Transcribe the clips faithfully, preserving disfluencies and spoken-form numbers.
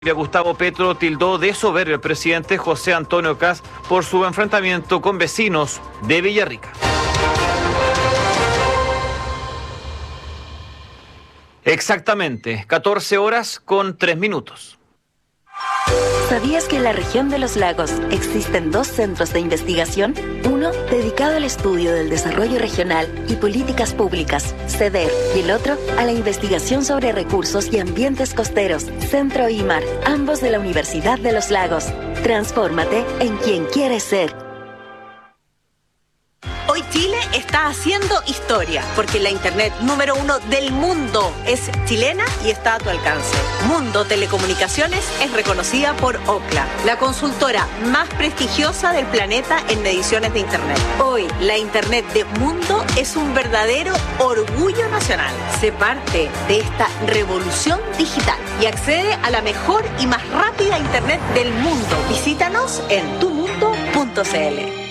Gustavo Petro tildó de soberbio al presidente José Antonio Kast por su enfrentamiento con vecinos de Villarrica. Exactamente, catorce horas con tres minutos. ¿Sabías que en la región de los lagos existen dos centros de investigación? Uno dedicado al estudio del desarrollo regional y políticas públicas, CEDER, y el otro a la investigación sobre recursos y ambientes costeros, Centro I M A R, ambos de la Universidad de los Lagos. Transfórmate en quien quieres ser. Hoy Chile está haciendo historia, porque la internet número uno del mundo es chilena y está a tu alcance. Mundo Telecomunicaciones es reconocida por Ookla, la consultora más prestigiosa del planeta en mediciones de internet. Hoy, la internet de Mundo es un verdadero orgullo nacional. Sé parte de esta revolución digital y accede a la mejor y más rápida internet del mundo. Visítanos en tu mundo punto c l.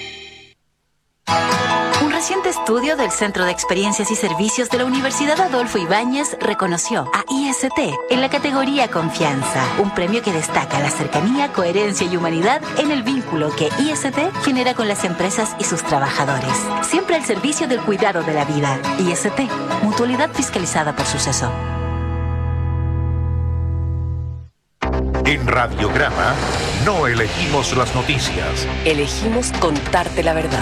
Un reciente estudio del Centro de Experiencias y Servicios de la Universidad Adolfo Ibáñez reconoció a I S T en la categoría Confianza, un premio que destaca la cercanía, coherencia y humanidad en el vínculo que I S T genera con las empresas y sus trabajadores. Siempre al servicio del cuidado de la vida. I S T, mutualidad fiscalizada por Suceso. En Radiograma no elegimos las noticias. Elegimos contarte la verdad.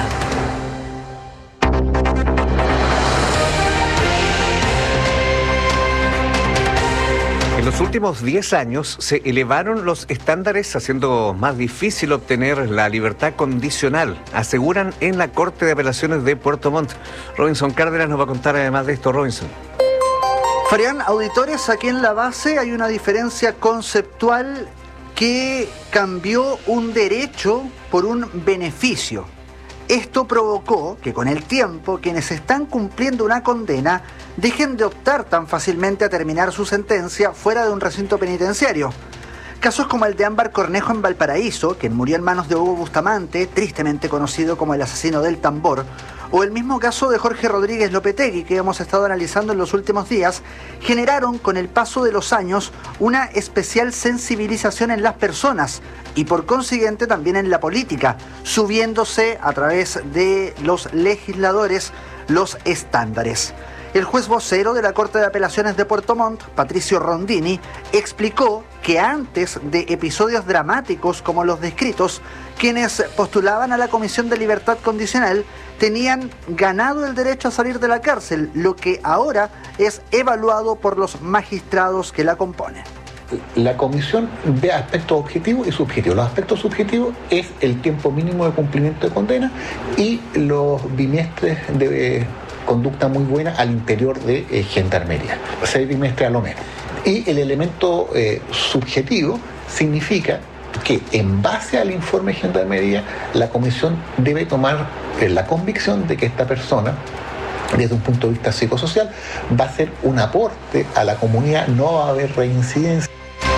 En los últimos diez años se elevaron los estándares, haciendo más difícil obtener la libertad condicional, aseguran en la Corte de Apelaciones de Puerto Montt. Robinson Cárdenas nos va a contar además de esto. Robinson. Farían, auditores, aquí en la base hay una diferencia conceptual que cambió un derecho por un beneficio. Esto provocó que con el tiempo quienes están cumpliendo una condena dejen de optar tan fácilmente a terminar su sentencia fuera de un recinto penitenciario. Casos como el de Ámbar Cornejo en Valparaíso, quien murió en manos de Hugo Bustamante, tristemente conocido como el asesino del tambor, o el mismo caso de Jorge Rodríguez Lopetegui, que hemos estado analizando en los últimos días, generaron con el paso de los años una especial sensibilización en las personas y por consiguiente también en la política, subiéndose a través de los legisladores los estándares. El juez vocero de la Corte de Apelaciones de Puerto Montt, Patricio Rondini, explicó que antes de episodios dramáticos como los descritos, quienes postulaban a la Comisión de Libertad Condicional tenían ganado el derecho a salir de la cárcel, lo que ahora es evaluado por los magistrados que la componen. La comisión ve aspectos objetivos y subjetivos. Los aspectos subjetivos es el tiempo mínimo de cumplimiento de condena y los bimestres de conducta muy buena al interior de eh, gendarmería, seis bimestres a lo menos. Y el elemento eh, subjetivo significa que en base al informe de gendarmería la comisión debe tomar eh, la convicción de que esta persona, desde un punto de vista psicosocial, va a ser un aporte a la comunidad, no va a haber reincidencia.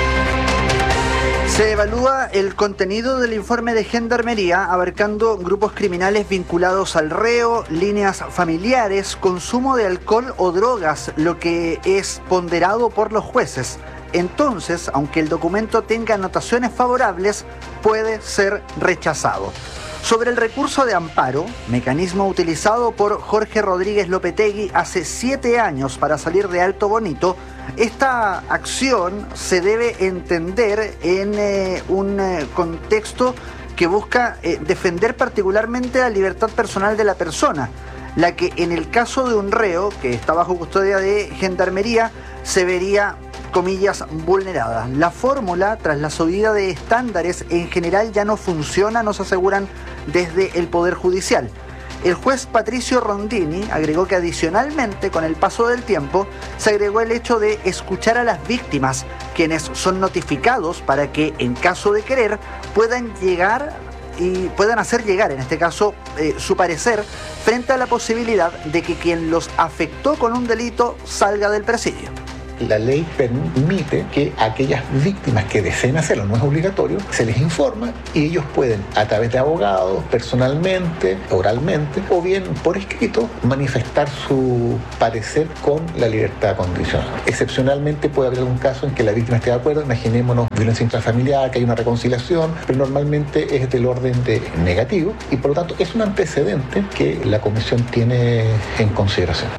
Se evalúa el contenido del informe de Gendarmería abarcando grupos criminales vinculados al reo, líneas familiares, consumo de alcohol o drogas, lo que es ponderado por los jueces. Entonces, aunque el documento tenga anotaciones favorables, puede ser rechazado. Sobre el recurso de amparo, mecanismo utilizado por Jorge Rodríguez Lopetegui hace siete años para salir de Alto Bonito, esta acción se debe entender en eh, un eh, contexto que busca eh, defender particularmente la libertad personal de la persona, la que en el caso de un reo que está bajo custodia de Gendarmería se vería, comillas, vulnerada. La fórmula, tras la subida de estándares, en general ya no funciona, nos aseguran desde el Poder Judicial. El juez Patricio Rondini agregó que adicionalmente, con el paso del tiempo, se agregó el hecho de escuchar a las víctimas, quienes son notificados para que, en caso de querer, puedan llegar y puedan hacer llegar, en este caso, eh, su parecer frente a la posibilidad de que quien los afectó con un delito salga del presidio. la ley permite que aquellas víctimas que deseen hacerlo, no es obligatorio, se les informa y ellos pueden, a través de abogados, personalmente, oralmente, o bien por escrito, manifestar su parecer con la libertad condicional. Excepcionalmente puede haber algún caso en que la víctima esté de acuerdo, imaginémonos violencia intrafamiliar, que hay una reconciliación, pero normalmente es del orden de negativo y por lo tanto es un antecedente que la comisión tiene en consideración.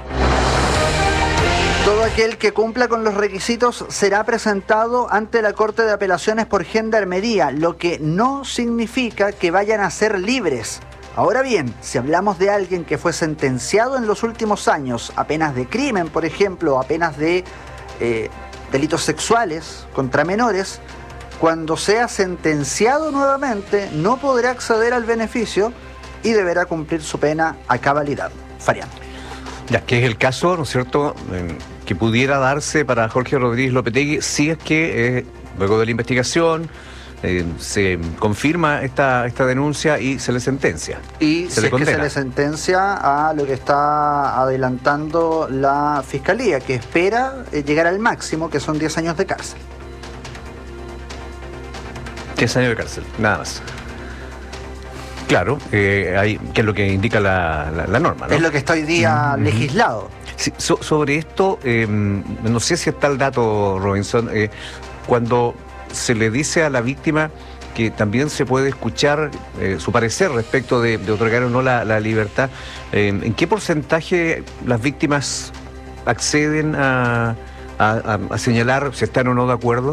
Todo aquel que cumpla con los requisitos será presentado ante la Corte de Apelaciones por Gendarmería, lo que no significa que vayan a ser libres. Ahora bien, si hablamos de alguien que fue sentenciado en los últimos años a penas de crimen, por ejemplo, a penas de eh, delitos sexuales contra menores, cuando sea sentenciado nuevamente no podrá acceder al beneficio y deberá cumplir su pena a cabalidad. Farián. Ya, que es el caso, ¿no es cierto?, que pudiera darse para Jorge Rodríguez Lopetegui si es que eh, luego de la investigación eh, se confirma esta, esta denuncia y se le sentencia. Y se si le es condena. que se le sentencia a lo que está adelantando la Fiscalía, que espera eh, llegar al máximo, que son diez años de cárcel. diez años de cárcel, nada más. Claro, eh, hay, que es lo que indica la, la, la norma, ¿no? Es lo que está hoy día Mm-hmm. legislado. Sí, so, sobre esto, eh, no sé si está el dato, Robinson, eh, cuando se le dice a la víctima que también se puede escuchar eh, su parecer respecto de, de otorgar o no la, la libertad, eh, ¿en qué porcentaje las víctimas acceden a, a, a señalar si están o no de acuerdo?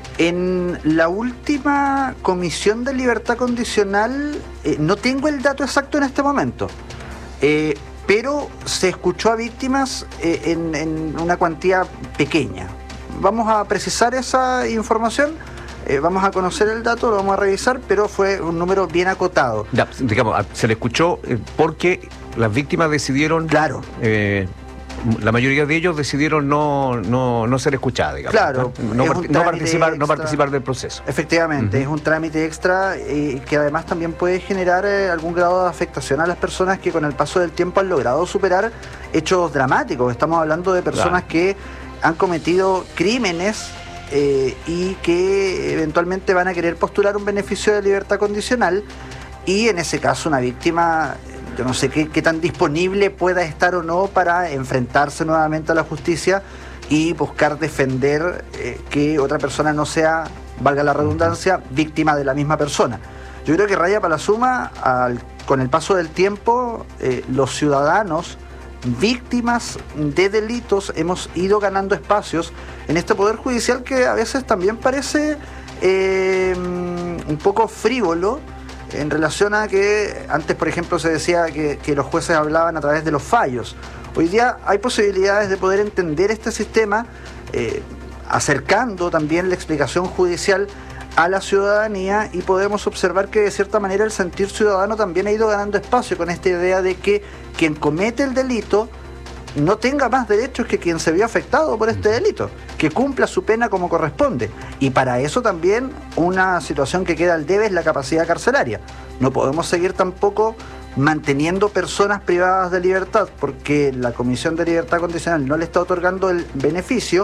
En la última comisión de libertad condicional, eh, no tengo el dato exacto en este momento, eh, pero se escuchó a víctimas eh, en, en una cuantía pequeña. Vamos a precisar esa información, eh, vamos a conocer el dato, lo vamos a revisar, pero fue un número bien acotado. Ya, digamos, se le escuchó eh, porque las víctimas decidieron... Claro. Eh, la mayoría de ellos decidieron no, no, no ser escuchadas, digamos. Claro, no, es part- un no trámite participar, no extra. participar del proceso. Efectivamente, Ujú. es un trámite extra eh, que además también puede generar eh, algún grado de afectación a las personas que con el paso del tiempo han logrado superar hechos dramáticos. Estamos hablando de personas Claro. que han cometido crímenes eh, y que eventualmente van a querer postular un beneficio de libertad condicional, y en ese caso una víctima... Yo no sé qué, qué tan disponible pueda estar o no para enfrentarse nuevamente a la justicia y buscar defender eh, que otra persona no sea, valga la redundancia, víctima de la misma persona. Yo creo que raya para la suma, al, con el paso del tiempo, eh, los ciudadanos víctimas de delitos hemos ido ganando espacios en este poder judicial que a veces también parece eh, un poco frívolo, en relación a que antes, por ejemplo, se decía que, que los jueces hablaban a través de los fallos. Hoy día hay posibilidades de poder entender este sistema, eh, acercando también la explicación judicial a la ciudadanía, y podemos observar que de cierta manera el sentir ciudadano también ha ido ganando espacio con esta idea de que quien comete el delito no tenga más derechos que quien se vio afectado por este delito, que cumpla su pena como corresponde. Y para eso también una situación que queda al debe es la capacidad carcelaria. No podemos seguir tampoco manteniendo personas privadas de libertad porque la Comisión de Libertad Condicional no le está otorgando el beneficio,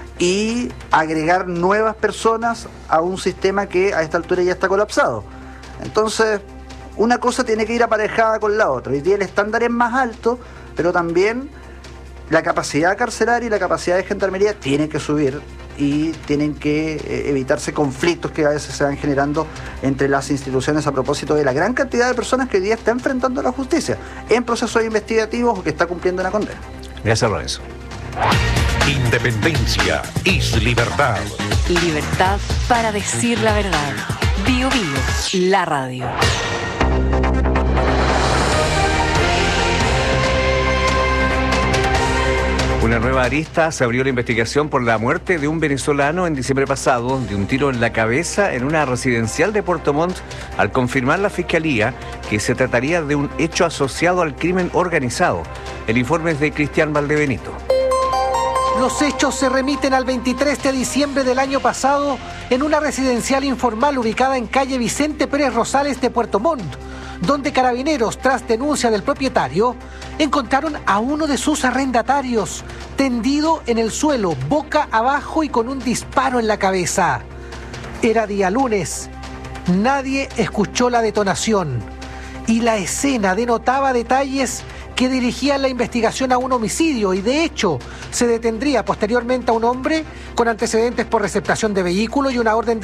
y agregar nuevas personas a un sistema que a esta altura ya está colapsado. Entonces, una cosa tiene que ir aparejada con la otra. Hoy día el estándar es más alto, pero también la capacidad carcelaria y la capacidad de gendarmería tienen que subir, y tienen que eh, evitarse conflictos que a veces se van generando entre las instituciones a propósito de la gran cantidad de personas que hoy día está enfrentando a la justicia en procesos investigativos o que está cumpliendo una condena. Gracias, Lorenzo. Independencia es libertad. Libertad para decir la verdad. Bio Bio, la radio. Una nueva arista se abrió la investigación por la muerte de un venezolano en diciembre pasado de un tiro en la cabeza en una residencial de Puerto Montt, al confirmar la Fiscalía que se trataría de un hecho asociado al crimen organizado. El informe es de Cristian Valdebenito. Los hechos se remiten al veintitrés de diciembre del año pasado en una residencial informal ubicada en calle Vicente Pérez Rosales de Puerto Montt, donde Carabineros, tras denuncia del propietario, encontraron a uno de sus arrendatarios tendido en el suelo, boca abajo y con un disparo en la cabeza. Era día lunes. Nadie escuchó la detonación y la escena denotaba detalles que dirigían la investigación a un homicidio y de hecho se detendría posteriormente a un hombre con antecedentes por receptación de vehículo y una orden de